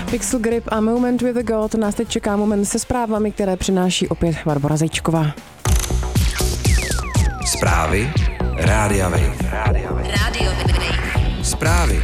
Pixel Grip a Moment with a God. Nás teď čeká moment se zprávami, které přináší opět Barbora Zajíčková. Zprávy Rádia Wave. Zprávy.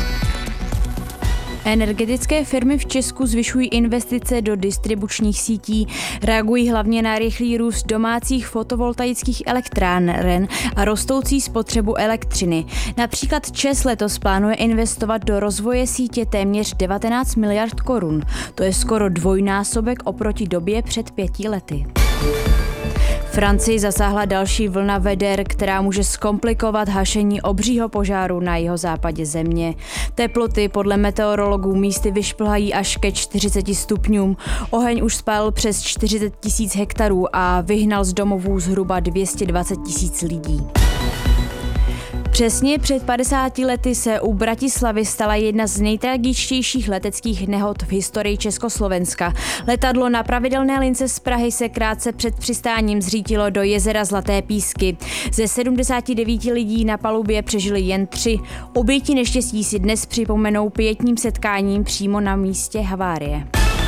Energetické firmy v Česku zvyšují investice do distribučních sítí, reagují hlavně na rychlý růst domácích fotovoltaických elektráren a rostoucí spotřebu elektřiny. Například ČEZ letos plánuje investovat do rozvoje sítě téměř 19 miliard korun. To je skoro dvojnásobek oproti době před 5 lety. Francii zasáhla další vlna veder, která může zkomplikovat hašení obřího požáru na jihozápadě země. Teploty podle meteorologů místy vyšplhají až ke 40 stupňům. Oheň už spálil přes 40 000 hektarů a vyhnal z domovů zhruba 220 000 lidí. Přesně před 50 lety se u Bratislavy stala jedna z nejtragičtějších leteckých nehod v historii Československa. Letadlo na pravidelné lince z Prahy se krátce před přistáním zřítilo do jezera Zlaté Písky. Ze 79 lidí na palubě přežili jen 3. Oběti neštěstí si dnes připomenou pietním setkáním přímo na místě havárie.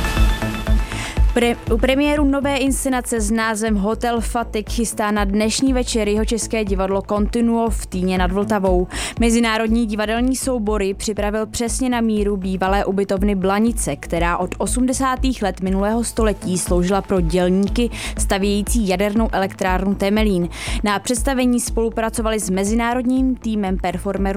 U premiéru nové inscenace s názvem Hotel Fatik chystá na dnešní večer Jihočeské divadlo Continuo v Týně nad Vltavou. Mezinárodní divadelní soubory připravil přesně na míru bývalé ubytovny Blanice, která od 80. let minulého století sloužila pro dělníky stavějící jadernou elektrárnu Temelín. Na představení spolupracovali s mezinárodním týmem performerů